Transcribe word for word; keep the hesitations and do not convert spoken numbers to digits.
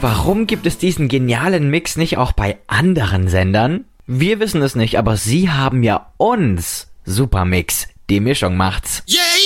warum gibt es diesen genialen Mix nicht auch bei anderen Sendern? Wir wissen es nicht, aber sie haben ja uns. Supermix, die Mischung macht's. Yeah!